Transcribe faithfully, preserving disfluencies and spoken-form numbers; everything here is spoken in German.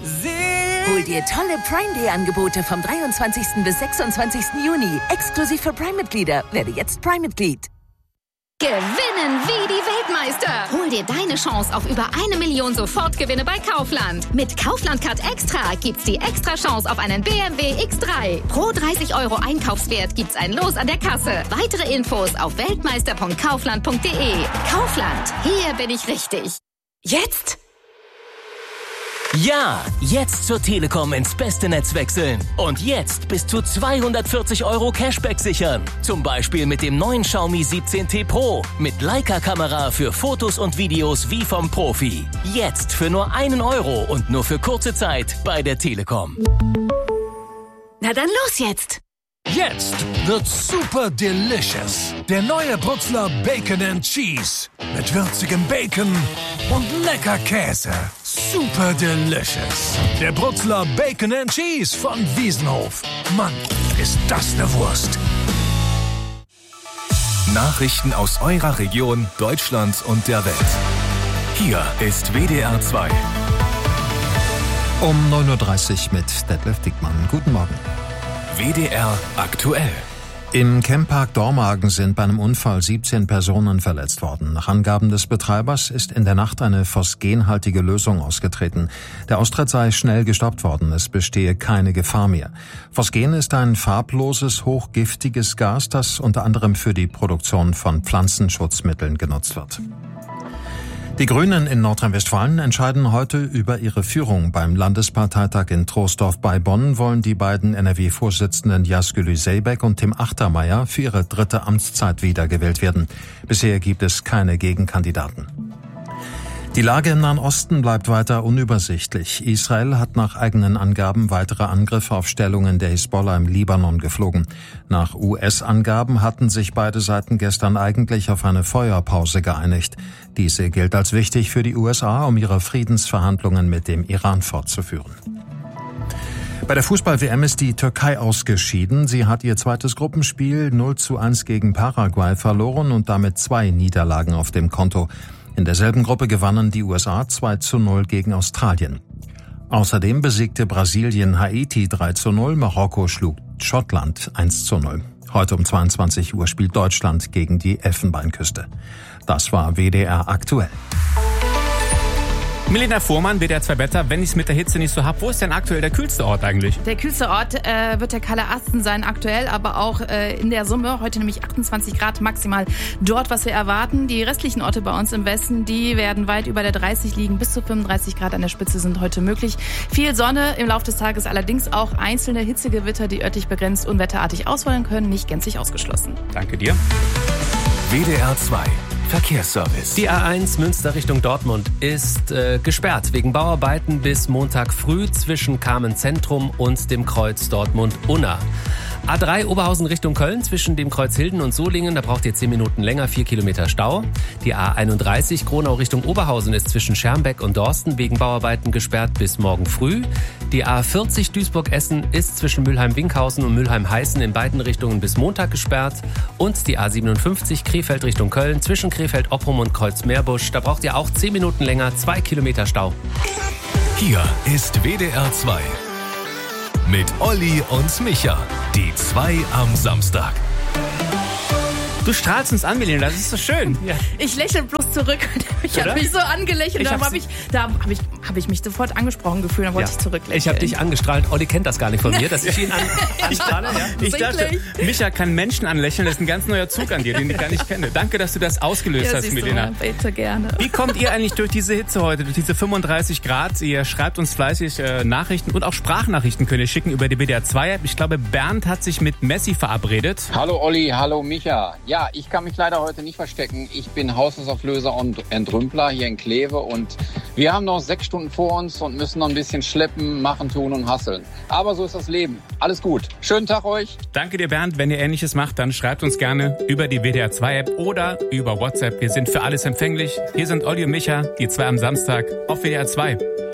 Hol dir tolle Prime Day Angebote vom dreiundzwanzigsten bis sechsundzwanzigsten Juni. Exklusiv für Prime-Mitglieder. Werde jetzt Prime-Mitglied. Gewinnen wie die Weltmeister. Hol dir deine Chance auf über eine Million Sofortgewinne bei Kaufland. Mit Kaufland Card Extra gibt's die extra Chance auf einen B M W X drei. Pro dreißig Euro Einkaufswert gibt's ein Los an der Kasse. Weitere Infos auf weltmeister punkt kaufland punkt de. Kaufland, hier bin ich richtig. Jetzt? Ja, jetzt zur Telekom ins beste Netz wechseln. Und jetzt bis zu zweihundertvierzig Euro Cashback sichern. Zum Beispiel mit dem neuen Xiaomi siebzehn T Pro. Mit Leica-Kamera für Fotos und Videos wie vom Profi. Jetzt für nur einen Euro und nur für kurze Zeit bei der Telekom. Na dann los jetzt! Jetzt wird super delicious. Der neue Brutzler Bacon and Cheese. Mit würzigem Bacon und lecker Käse. Super delicious. Der Brutzler Bacon and Cheese von Wiesenhof. Mann, ist das eine Wurst. Nachrichten aus eurer Region, Deutschlands und der Welt. Hier ist W D R zwei. Um neun Uhr dreißig mit Detlef Dickmann. Guten Morgen. W D R aktuell. Im Camppark Dormagen sind bei einem Unfall siebzehn Personen verletzt worden. Nach Angaben des Betreibers ist in der Nacht eine phosgenhaltige Lösung ausgetreten. Der Austritt sei schnell gestoppt worden. Es bestehe keine Gefahr mehr. Phosgen ist ein farbloses, hochgiftiges Gas, das unter anderem für die Produktion von Pflanzenschutzmitteln genutzt wird. Die Grünen in Nordrhein-Westfalen entscheiden heute über ihre Führung. Beim Landesparteitag in Troisdorf bei Bonn wollen die beiden N R W-Vorsitzenden Yazgülü Zeybek und Tim Achtermeier für ihre dritte Amtszeit wiedergewählt werden. Bisher gibt es keine Gegenkandidaten. Die Lage im Nahen Osten bleibt weiter unübersichtlich. Israel hat nach eigenen Angaben weitere Angriffe auf Stellungen der Hisbollah im Libanon geflogen. Nach U S-Angaben hatten sich beide Seiten gestern eigentlich auf eine Feuerpause geeinigt. Diese gilt als wichtig für die U S A, um ihre Friedensverhandlungen mit dem Iran fortzuführen. Bei der Fußball-W M ist die Türkei ausgeschieden. Sie hat ihr zweites Gruppenspiel null zu eins gegen Paraguay verloren und damit zwei Niederlagen auf dem Konto. In derselben Gruppe gewannen die U S A zwei zu null gegen Australien. Außerdem besiegte Brasilien Haiti drei zu null, Marokko schlug Schottland eins zu null. Heute um zweiundzwanzig Uhr spielt Deutschland gegen die Elfenbeinküste. Das war W D R aktuell. Milena Fuhrmann, W D R zwei Wetter. Wenn ich es mit der Hitze nicht so hab, wo ist denn aktuell der kühlste Ort eigentlich? Der kühlste Ort äh, wird der Kalle Asten sein aktuell, aber auch äh, in der Summe. Heute nämlich achtundzwanzig Grad maximal dort, was wir erwarten. Die restlichen Orte bei uns im Westen, die werden weit über der dreißig liegen. Bis zu fünfunddreißig Grad an der Spitze sind heute möglich. Viel Sonne im Laufe des Tages, allerdings auch einzelne Hitzegewitter, die örtlich begrenzt unwetterartig ausfallen können, nicht gänzlich ausgeschlossen. Danke dir. W D R zwei Verkehrsservice. Die A eins Münster Richtung Dortmund ist äh, gesperrt wegen Bauarbeiten bis Montag früh zwischen Kamen Zentrum und dem Kreuz Dortmund-Unna. A drei Oberhausen Richtung Köln zwischen dem Kreuz Hilden und Solingen, da braucht ihr zehn Minuten länger, vier Kilometer Stau. Die A einunddreißig Gronau Richtung Oberhausen ist zwischen Schermbeck und Dorsten wegen Bauarbeiten gesperrt bis morgen früh. Die A vierzig Duisburg-Essen ist zwischen Mülheim-Winkhausen und Mülheim-Heißen in beiden Richtungen bis Montag gesperrt. Und die A siebenundfünfzig Krefeld Richtung Köln zwischen Krefeld-Opprum und Kreuz-Meerbusch, da braucht ihr auch zehn Minuten länger, zwei Kilometer Stau. Hier ist W D R zwei. Mit Olli und Micha. Die zwei am Samstag. Du strahlst uns an, Milena, das ist so schön. Ja. Ich lächle bloß zurück. Ich habe mich so angelächelt. Da habe ich, da hab ich, hab ich mich sofort angesprochen gefühlt. Da wollte ja. ich zurücklächeln. Ich habe dich angestrahlt. Olli kennt das gar nicht von mir, dass ich ihn an, anstrahle. Ja. Ich dachte, Micha kann Menschen anlächeln. Das ist ein ganz neuer Zug an dir, den ich gar nicht kenne. Danke, dass du das ausgelöst ja, hast, Milena. Du, bitte gerne. Wie kommt ihr eigentlich durch diese Hitze heute, durch diese fünfunddreißig Grad? Ihr schreibt uns fleißig äh, Nachrichten und auch Sprachnachrichten könnt ihr schicken über die W D R zwei App. Ich glaube, Bernd hat sich mit Messi verabredet. Hallo Olli, hallo Micha. Ja, ich kann mich leider heute nicht verstecken. Ich bin Haushaltsauflöser und Entrümpler hier in Kleve und wir haben noch sechs Stunden vor uns und müssen noch ein bisschen schleppen, machen, tun und hasseln. Aber so ist das Leben. Alles gut. Schönen Tag euch. Danke dir, Bernd. Wenn ihr Ähnliches macht, dann schreibt uns gerne über die W D R zwei App oder über WhatsApp. Wir sind für alles empfänglich. Hier sind Olli und Micha, die zwei am Samstag auf W D R zwei.